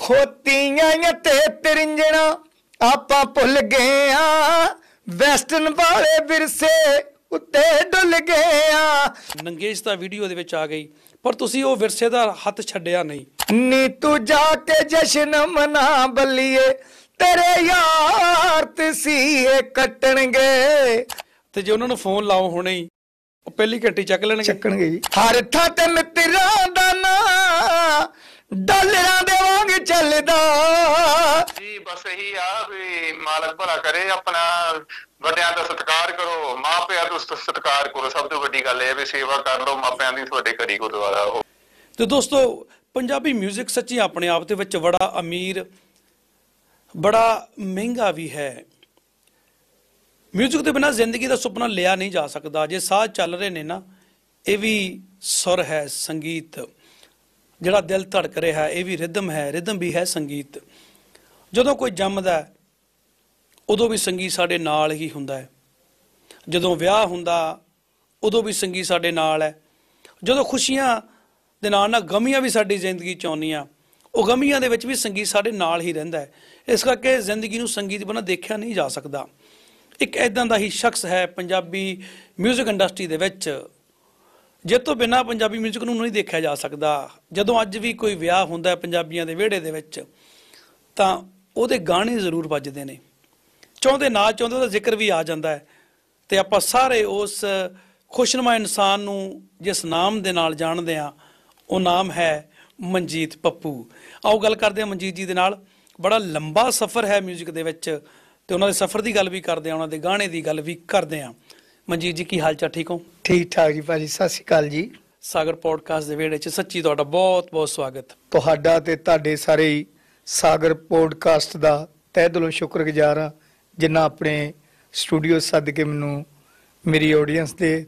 ਖੋਤੀਆਂ ਤੇ ਤਰਿੰਜਣਾ ਆਪਾਂ ਭੁੱਲ ਗਏ ਆ, ਵੈਸਟਰਨ ਵਾਲੇ ਵਿਰਸੇ ਉੱਤੇ ਡੁੱਲ ਗਏ ਆ। ਨੰਗੇਸ਼ ਤਾਂ ਵੀਡੀਓ ਦੇ ਵਿੱਚ ਆ ਗਈ, ਪਰ ਤੁਸੀਂ ਉਹ ਵਿਰਸੇ ਦਾ ਹੱਥ ਛੱਡਿਆ ਨਹੀਂ। ਨੀ ਤੂੰ ਜਾ ਕੇ ਜਸ਼ਨ ਮਨਾ ਬੱਲੀਏ, ਤੇਰੇ ਯਾਰ ਤਸੀਹੇ ਕੱਟਣਗੇ। ਤੇ ਜੇ ਉਹਨਾਂ ਨੂੰ ਫੋਨ ਲਾਓ ਹੁਣੇ ਹੀ, ਉਹ ਪਹਿਲੀ ਘੰਟੀ ਚੱਕਣਗੇ ਜੀ। ਹਰ ਥਾਂ ਤੇ ਮਿੱਤਰਾਂ ਦਾ ਨਾਂ ਡਾਲਰਾਂ ਦੇ ਵਾਂਗ ਚੱਲਦਾ ਜੀ। ਬਸ ਇਹੀ ਆ ਵੀ ਮਾਲਕ ਭਲਾ ਕਰੇ, ਆਪਣਾ ਵੱਡਿਆਂ ਦਾ ਸਤਿਕਾਰ ਕਰੋ, ਮਾਪਿਆਂ ਦਾ ਸਤਿਕਾਰ ਕਰੋ। ਸਭ ਤੋਂ ਵੱਡੀ ਗੱਲ ਇਹ ਵੀ ਸੇਵਾ ਕਰ ਲਓ ਮਾਪਿਆਂ ਦੀ, ਤੁਹਾਡੇ ਘਰੀ ਗੁਰਦੁਆਰਾ ਹੋ। ਤੇ ਦੋਸਤੋ, ਪੰਜਾਬੀ ਮਿਊਜ਼ਿਕ ਸੱਚੀ ਆਪਣੇ ਆਪ ਦੇ ਵਿੱਚ ਬੜਾ ਅਮੀਰ, ਬੜਾ ਮਹਿੰਗਾ ਵੀ ਹੈ। ਮਿਊਜ਼ਿਕ ਦੇ ਬਿਨਾਂ ਜ਼ਿੰਦਗੀ ਦਾ ਸੁਪਨਾ ਲਿਆ ਨਹੀਂ ਜਾ ਸਕਦਾ। ਜੇ ਸਾਹ ਚੱਲ ਰਹੇ ਨੇ ਨਾ, ਇਹ ਵੀ ਸੁਰ ਹੈ, ਸੰਗੀਤ। ਜਿਹੜਾ ਦਿਲ ਧੜਕ ਰਿਹਾ, ਇਹ ਵੀ ਰਿਦਮ ਹੈ, ਰਿਦਮ ਵੀ ਹੈ ਸੰਗੀਤ। ਜਦੋਂ ਕੋਈ ਜੰਮਦਾ ਉਦੋਂ ਵੀ ਸੰਗੀਤ ਸਾਡੇ ਨਾਲ ਹੀ ਹੁੰਦਾ ਹੈ। ਜਦੋਂ ਵਿਆਹ ਹੁੰਦਾ ਉਦੋਂ ਵੀ ਸੰਗੀਤ ਸਾਡੇ ਨਾਲ ਹੈ। ਜਦੋਂ ਖੁਸ਼ੀਆਂ ਦੇ ਨਾਲ ਨਾਲ ਗਮੀਆਂ ਵੀ ਸਾਡੀ ਜ਼ਿੰਦਗੀ 'ਚ ਆਉਂਦੀਆਂ, ਉਹ ਗਮੀਆਂ ਦੇ ਵਿੱਚ ਵੀ ਸੰਗੀਤ ਸਾਡੇ ਨਾਲ ਹੀ ਰਹਿੰਦਾ ਹੈ। ਇਸ ਕਰਕੇ ਜ਼ਿੰਦਗੀ ਨੂੰ ਸੰਗੀਤ ਬਿਨਾਂ ਦੇਖਿਆ ਨਹੀਂ ਜਾ ਸਕਦਾ। ਇੱਕ ਇੱਦਾਂ ਦਾ ਹੀ ਸ਼ਖਸ ਹੈ ਪੰਜਾਬੀ ਮਿਊਜ਼ਿਕ ਇੰਡਸਟਰੀ ਦੇ ਵਿੱਚ, ਜਿਸ ਤੋਂ ਬਿਨਾਂ ਪੰਜਾਬੀ ਮਿਊਜ਼ਿਕ ਨੂੰ ਨਹੀਂ ਦੇਖਿਆ ਜਾ ਸਕਦਾ। ਜਦੋਂ ਅੱਜ ਵੀ ਕੋਈ ਵਿਆਹ ਹੁੰਦਾ ਹੈ ਪੰਜਾਬੀਆਂ ਦੇ ਵਿਹੜੇ ਦੇ ਵਿੱਚ, ਤਾਂ ਉਹਦੇ ਗਾਣੇ ਜ਼ਰੂਰ ਵੱਜਦੇ ਨੇ। ਚਾਹੁੰਦੇ ਨਾ ਚਾਹੁੰਦੇ ਉਹਦਾ ਜ਼ਿਕਰ ਵੀ ਆ ਜਾਂਦਾ ਹੈ। ਤੇ ਆਪਾਂ ਸਾਰੇ ਉਸ ਖੁਸ਼ਨੁਮਾ ਇਨਸਾਨ ਨੂੰ ਜਿਸ ਨਾਮ ਦੇ ਨਾਲ ਜਾਣਦੇ ਹਾਂ, ਉਹ ਨਾਮ ਹੈ ਮਨਜੀਤ ਪੱਪੂ। ਆਓ ਗੱਲ ਕਰਦੇ ਹਾਂ ਮਨਜੀਤ ਜੀ ਦੇ ਨਾਲ। ਬੜਾ ਲੰਬਾ ਸਫ਼ਰ ਹੈ ਮਿਊਜ਼ਿਕ ਦੇ ਵਿੱਚ, ਤੇ ਉਹਨਾਂ ਦੇ ਸਫ਼ਰ ਦੀ ਗੱਲ ਵੀ ਕਰਦੇ ਹਾਂ, ਉਹਨਾਂ ਦੇ ਗਾਣੇ ਦੀ ਗੱਲ ਵੀ ਕਰਦੇ ਹਾਂ। ਮਨਜੀਤ ਜੀ, ਕੀ ਹਾਲ ਚਾਲ? ਠੀਕ ਹੋ? ਠੀਕ ਠਾਕ ਜੀ ਭਾਜੀ, ਸਤਿ ਸ਼੍ਰੀ ਅਕਾਲ ਜੀ। ਸਾਗਰ ਪੋਡਕਾਸਟ ਦੇ ਵਿਹੜੇ 'ਚ ਸੱਚੀ ਤੁਹਾਡਾ ਬਹੁਤ ਬਹੁਤ ਸਵਾਗਤ। ਤੁਹਾਡਾ ਤੇ ਤੁਹਾਡੇ ਸਾਰੇ ਸਾਗਰ ਪੋਡਕਾਸਟ ਦਾ ਤਹਿ ਦਿਲੋਂ ਸ਼ੁਕਰਗੁਜ਼ਾਰ ਹਾਂ, ਜਿਨ੍ਹਾਂ ਆਪਣੇ ਸਟੂਡੀਓ ਸੱਦ ਕੇ ਮੈਨੂੰ ਮੇਰੀ ਆਡੀਅנס ਦੇ